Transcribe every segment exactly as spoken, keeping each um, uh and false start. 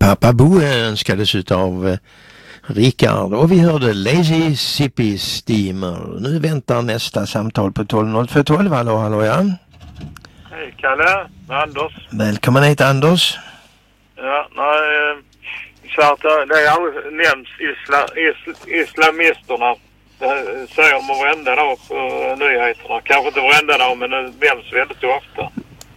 Pappa Bo önskades utav eh, Rickard och vi hörde Lazy Sippy Steamer. Nu väntar nästa samtal på tolv noll två tolv. Hallå, hallå, ja. Hej Kalle, Anders. Välkommen hit, Anders. Ja, nej, så att det är aldrig nämns isla, isl, islamisterna. Det säger de varenda dag på nyheterna. Kanske inte varenda dag, men det nämns väldigt ofta.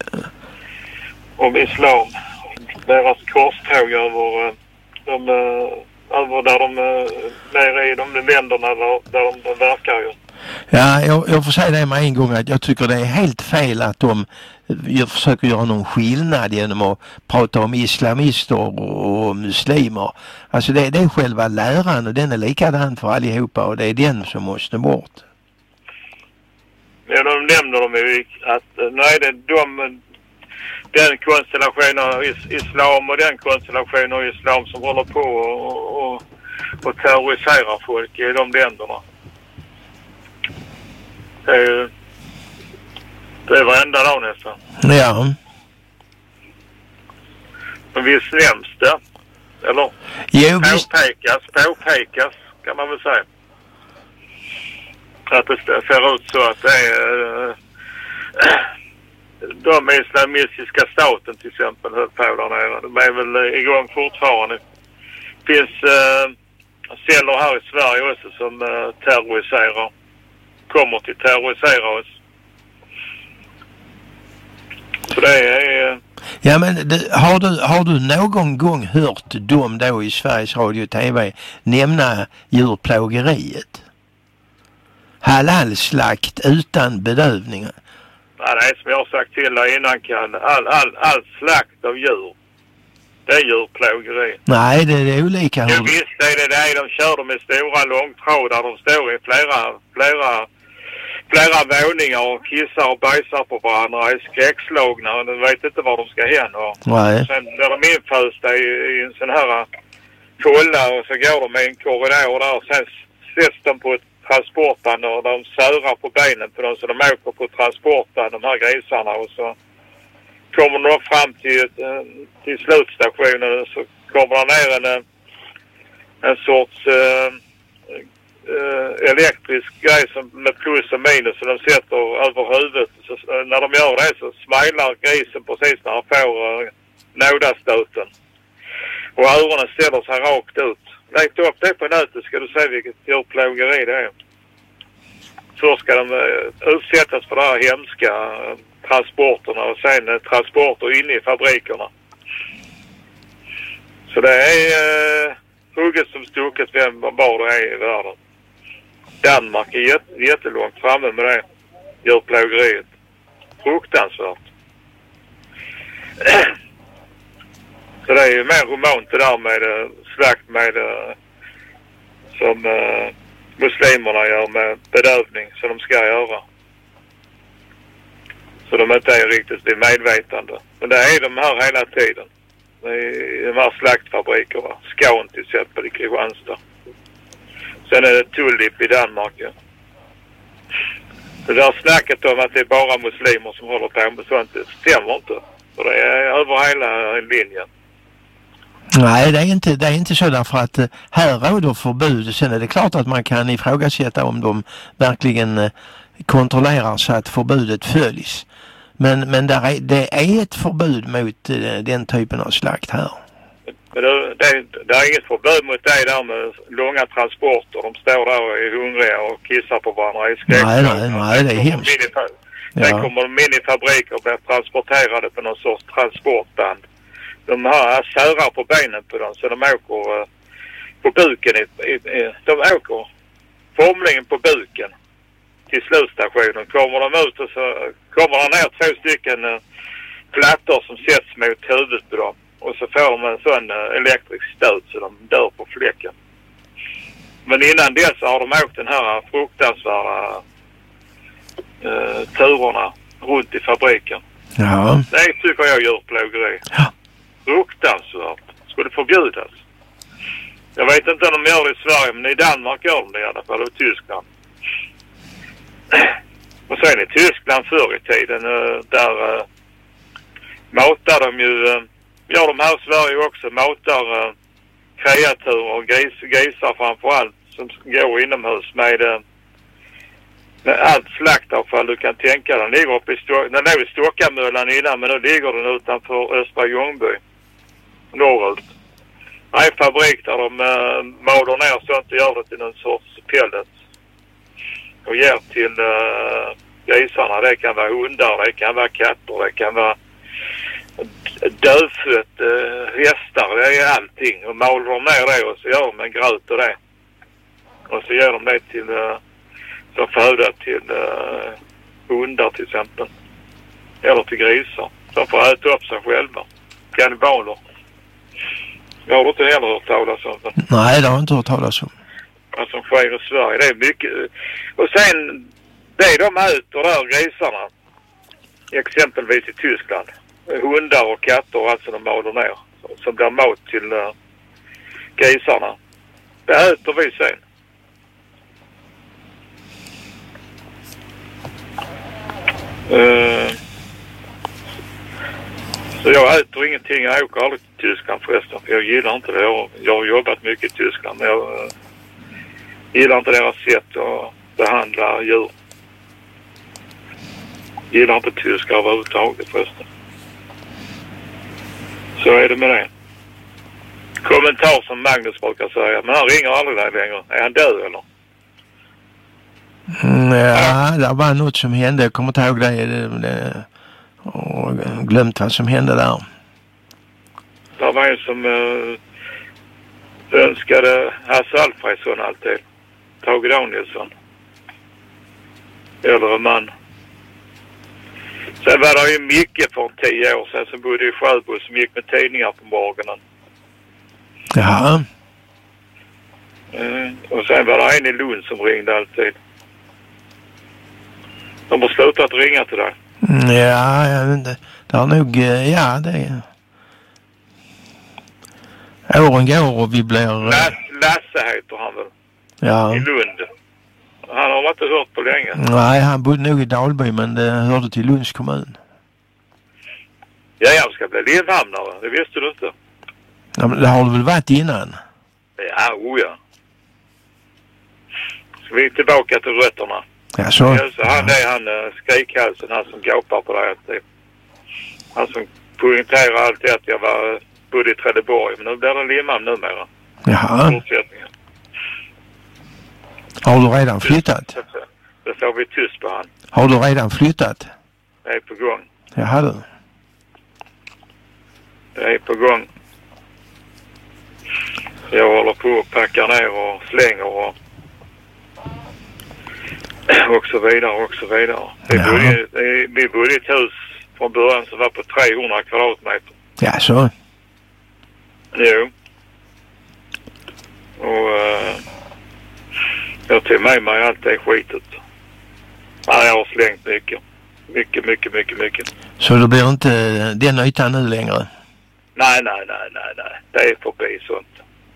Om islam. Deras korståg över, de, över där de nere i de länderna där, där de, de verkar ju. Ja, jag, jag får säga det med en gång att jag tycker det är helt fel att de jag försöker göra någon skillnad genom att prata om islamister och, och muslimer. Alltså det, det är själva läran och den är likadan för allihopa och det är den som måste bort. Ja, de nämner de ju att nej, det är de, den konstellationen av is, islam och den konstellationen av islam som håller på och, och, och terroriserar folk i de länderna. Det är ju det är varenda dag nästan. Ja. Men visst nämns det. Eller? Jo, påpekas, påpekas kan man väl säga. Att det ser ut så att det är äh, de islamistiska staten till exempel höll på där nere. De är väl igång fortfarande. Det finns äh, celler här i Sverige också som äh, terroriserar. Kommer till terrorisera oss. Så det är... Ja, men det, har, du, har du någon gång hört dem då i Sveriges Radio och T V nämna djurplågeriet? Halalslakt utan bedövning. Ja, det är som jag har sagt till dig innan, kan all, all, all slakt av djur, det är djurplågeri. Nej, det, det är olika. Jo, visst det är det det. De kör dem i stora långtrådar. De står i flera, flera... flera våningar och kissar och bajsar på varandra, är skräckslagna. De vet inte var de ska hen. Och Nej. sen när de infösta i, i en sån här kolla och så går de i en korridor där och sen sätts de på ett transportband och de sörar på benen på dem så de åker på transportband, de här grisarna, och så kommer de fram till, till slutstationen så kommer det ner en, en sorts uh, uh, elektrisk grej som med plus och minus som de sätter över huvudet. Så, uh, när de gör det så smilar grisen precis när han får uh, nådastöten. Och öronen ställer sig rakt ut. Lägg upp det på nätet ska du se vilket djurplågeri det är. Först ska de uh, utsättas för de här hemska uh, transporterna och sen uh, transporter inne i fabrikerna. Så det är uh, hugget som stucket vem var det är i världen. Danmark är jätt, jättelångt framme med det djurplågeriet. Fruktansvärt. Så det är ju mer romant det där med uh, slakt med uh, som uh, muslimerna gör med bedövning som de ska göra. Så de inte är riktigt i medvetande. Men det är de här hela tiden. I de här slaktfabrikerna. Skån till exempel i Kristianstad. Sen är det Tullip i Danmark. Ja. Det där snacket om att det är bara muslimer som håller på med sånt, det stämmer inte. För det är över hela linjen. Nej, det är inte, det är inte så därför att här råder förbud. Sen är det klart att man kan ifrågasätta om de verkligen kontrollerar så att förbudet följs. Men, men där är, det är ett förbud mot den typen av slakt här. Men det, det, det är inget förbud mot det där med långa transporter. De står där och är hungriga och kissar på varandra i skräck. Nej, nej, nej, det är hemskt. Sen ja. Kommer de in i fabriker och blir transporterade på någon sorts transportband. De här sörar på benen på dem så de åker uh, på buken. I, i, i, de åker formligen på buken till slutstationen. Kommer de ut och så kommer det ner två stycken uh, plattor som sätts mot huvudet på dem. Och så får de en sån uh, elektrisk stöt så de dör på fläcken. Men innan dess har de åkt den här fruktansvärda uh, turerna runt i fabriken. Ja. Det tycker jag gör plågeri. Ja. Fruktansvärt. Skulle förbjudas. Jag vet inte om de gör det i Sverige, men i Danmark gör de det i alla fall, och i Tyskland. Och sen i Tyskland förr i tiden, där matade de ju gör de här i Sverige också. Matar uh, kreatur och gris, grisar framförallt som går inomhus med, uh, med allt slaktavfall du kan tänka dig. Den ligger uppe i, Stå- den är i Stockamöllan innan, men då ligger den utanför Östra Ljungby. Norrut. Det är en fabrik där de uh, maler ner sånt och gör det till någon sorts pellet. Och ger till uh, grisarna. Det kan vara hundar, det kan vara katter, det kan vara dödfött uh, hästar. Det är allting. Och maler de ner det och så gör de en gröt och det. Och så ger de det till uh, som föda till uh, hundar till exempel. Eller till grisar. Som får äta upp sig själva. Kannibaler. Jag har inte heller hört talas om det. Nej, det har jag inte hört talas om. Vad som sker i Sverige. Det är mycket. Och sen det de äter där, grisarna. Exempelvis i Tyskland. Hundar och katter och allt som de maler ner. Som blir mat till uh, grisarna. Det äter vi sen. Uh, så jag äter ingenting. Jag åker aldrig till Tyskland förresten. För jag gillar inte det. Jag, jag har jobbat mycket i Tyskland. Men jag uh, gillar inte deras sätt att behandla djur. Gillar inte tyskar överhuvudtaget förresten. Så är det med det. Kommentar som Magnus brukar säga. Men han ringer aldrig dig längre. Är han död eller? Mm, ja, det var något som hände. Jag kommer inte ihåg det. det, det och glömt vad som hände där. Det var en som uh, önskade Hasse Alfredsson alltid. Tage Danielsson. Eller en man. Sen var det ju Micke för tio år sedan som bodde i Sjöbo som gick med tidningar på morgonen. Jaha. Uh, och sen var det en i Lund som ringde alltid. De har slutat ringa till dig. Mm, ja, jag vet inte. Det har nog, ja det är... Åren går och vi blir... Lasse, Lasse heter han väl? Ja. I Lund. Han har inte hört på länge. Nej, han bodde nog i Dalby men det hörde till Lunds kommun. Ja, jag ska bli Limhamnare. Det visste du inte. Ja, men det har du väl varit innan? Ja, oja. Så vi är tillbaka till rötterna. Ja, så. Ja, så han är han uh, skrikhalsen, han som gapar på det alltid. Han som poängterar alltid att jag var bodde i Trelleborg. Men nu blir det Limhamn numera. Jaha. Fortsättningen. Har du redan flyttat? Det får vi tyst på han. Har du redan flyttat? Det är på gång. Jaha du. Det är på gång. Jag håller på att packa ner och slänger och och så vidare och så vidare. Vi Ja. bodde, vi bodde i ett hus från början som var på trehundra kvadratmeter. Ja, så. Jo. Och uh, jag tog med mig allt det skitet. Ja, jag har slängt mycket. Mycket, mycket, mycket, mycket. Så det blir inte den ytan nu längre? Nej, nej, nej, nej, nej. Det är förbi sånt.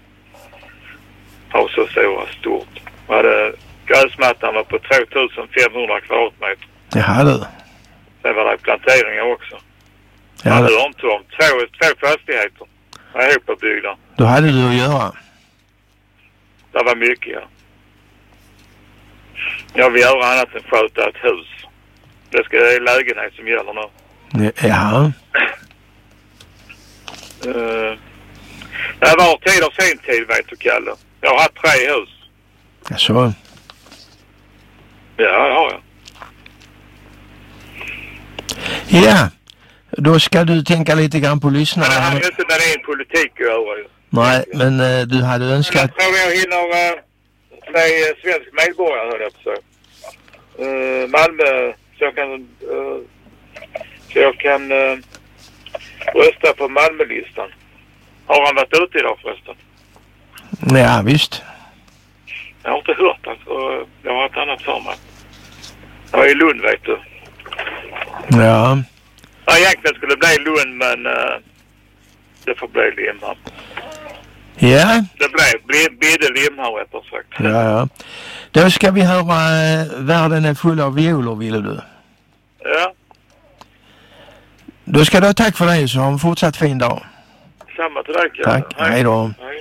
Har så stora stort. Hade gräsmattan var på tvåtusenfemhundra kvadratmeter. Jaha du. Sen var det planteringar också. Ja, Man du. hör inte om två, två fastigheter. Jag är ihopbyggda. Då hade du att göra. Det var mycket, ja. Jag vill göra annat än sköta ett hus. Det ska det är lägenhet som gäller nu. Ja. Uh, det var tid och sen tid, vet du, Kalle. Jag har haft tre hus. Ja, så. Ja, ja, ja. Ja. Då ska du tänka lite grann på lyssnarna. Men det har ju inte med din politik att göra. Nej, men uh, du hade önskat... Jag tror jag hinner uh, bli svensk medborgare, hör jag på så. Uh, Malmö, så jag kan, uh, så jag kan uh, rösta på Malmölistan. Har han varit ute idag förresten? Ja, visst. Jag har inte hört alltså. Jag har ett annat för mig. Jag är i Lund, vet du. Ja. Ja, egentligen skulle det bli Lund, men uh, det får bli Limhamn. Ja. Det blev, blev bidde Limhamn, rättare sagt. Ja, ja. Då ska vi höra uh, Världen är full av violer, ville du? Ja. Då ska du ha tack för det, så ha en fortsatt fin dag. detsamma till dig. Tack, hej då. Hej.